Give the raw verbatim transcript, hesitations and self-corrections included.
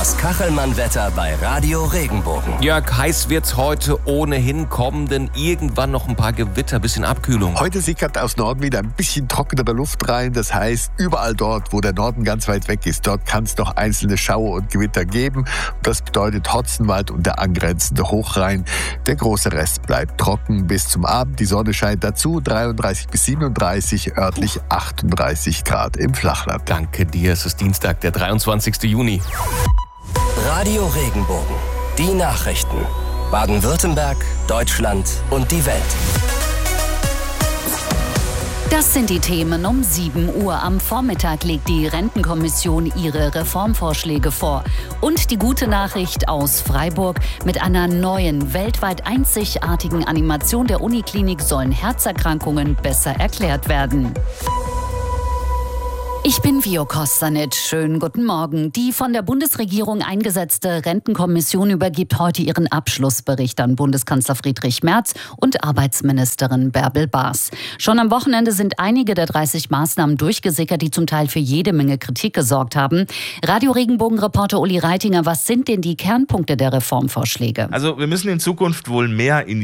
Das Kachelmann-Wetter bei Radio Regenbogen. Jörg, heiß wird's heute ohnehin, kommen denn irgendwann noch ein paar Gewitter, bisschen Abkühlung? Heute sickert aus Norden wieder ein bisschen trockenere Luft rein. Das heißt, überall dort, wo der Norden ganz weit weg ist, dort kann es noch einzelne Schauer und Gewitter geben. Das bedeutet Hotzenwald und der angrenzende Hochrhein. Der große Rest bleibt trocken bis zum Abend. Die Sonne scheint dazu, dreiunddreißig bis siebenunddreißig, örtlich achtunddreißig Grad im Flachland. Danke dir, es ist Dienstag, der dreiundzwanzigsten Juni. Radio Regenbogen. Die Nachrichten. Baden-Württemberg, Deutschland und die Welt. Das sind die Themen um sieben Uhr. Am Vormittag legt die Rentenkommission ihre Reformvorschläge vor. Und die gute Nachricht aus Freiburg: Mit einer neuen, weltweit einzigartigen Animation der Uniklinik sollen Herzerkrankungen besser erklärt werden. Ich bin Vio Kostanic. Schönen guten Morgen. Die von der Bundesregierung eingesetzte Rentenkommission übergibt heute ihren Abschlussbericht an Bundeskanzler Friedrich Merz und Arbeitsministerin Bärbel Baas. Schon am Wochenende sind einige der dreißig Maßnahmen durchgesickert, die zum Teil für jede Menge Kritik gesorgt haben. Radio Regenbogen-Reporter Uli Reitinger, was sind denn die Kernpunkte der Reformvorschläge? Also wir müssen in Zukunft wohl mehr in